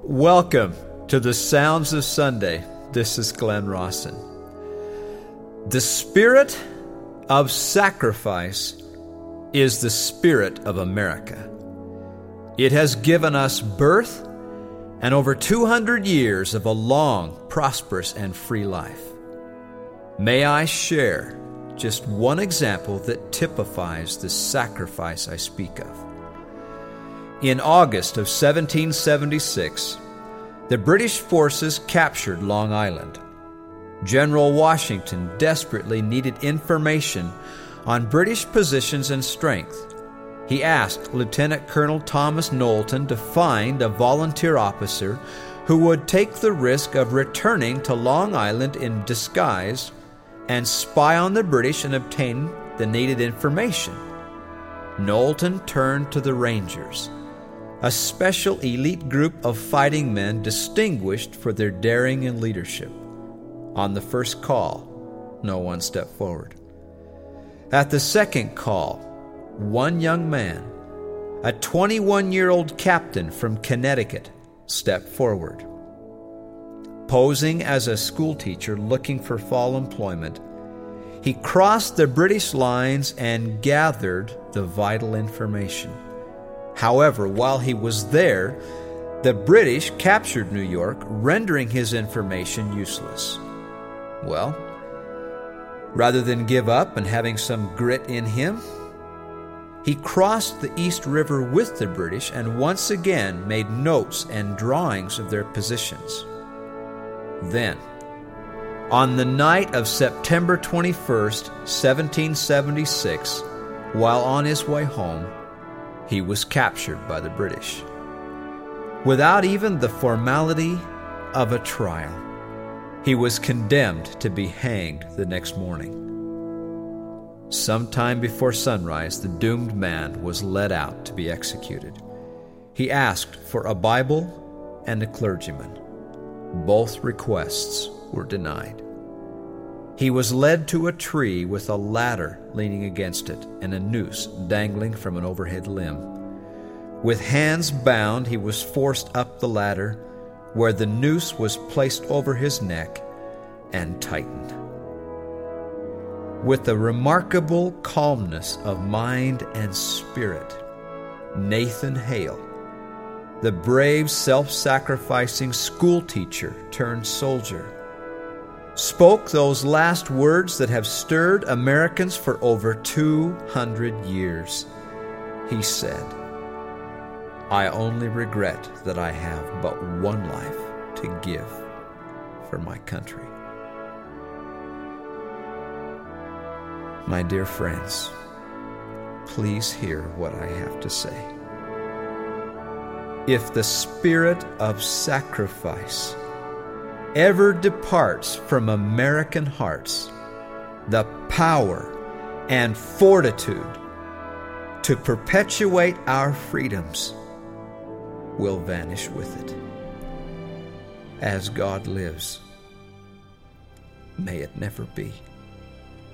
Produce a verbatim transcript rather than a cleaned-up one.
Welcome to the Sounds of Sunday. This is Glenn Rawson. The spirit of sacrifice is the spirit of America. It has given us birth and over two hundred years of a long, prosperous, and free life. May I share just one example that typifies the sacrifice I speak of. In August of seventeen seventy-six, the British forces captured Long Island. General Washington desperately needed information on British positions and strength. He asked Lieutenant Colonel Thomas Knowlton to find a volunteer officer who would take the risk of returning to Long Island in disguise and spy on the British and obtain the needed information. Knowlton turned to the Rangers, a special elite group of fighting men distinguished for their daring and leadership. On the first call, no one stepped forward. At the second call, one young man, a twenty-one-year-old captain from Connecticut, stepped forward. Posing as a schoolteacher looking for fall employment, he crossed the British lines and gathered the vital information. However, while he was there, the British captured New York, rendering his information useless. Well, rather than give up and having some grit in him, he crossed the East River with the British and once again made notes and drawings of their positions. Then, on the night of September twenty-first, seventeen seventy-six, while on his way home, he was captured by the British. Without even the formality of a trial, he was condemned to be hanged the next morning. Sometime before sunrise, the doomed man was led out to be executed. He asked for a Bible and a clergyman. Both requests were denied. He was led to a tree with a ladder leaning against it and a noose dangling from an overhead limb. With hands bound, he was forced up the ladder, where the noose was placed over his neck and tightened. With a remarkable calmness of mind and spirit, Nathan Hale, the brave, self-sacrificing schoolteacher turned soldier, spoke those last words that have stirred Americans for over two hundred years. He said, "I only regret that I have but one life to give for my country." My dear friends, please hear what I have to say. If the spirit of sacrifice ever departs from American hearts, the power and fortitude to perpetuate our freedoms will vanish with it. As God lives, may it never be.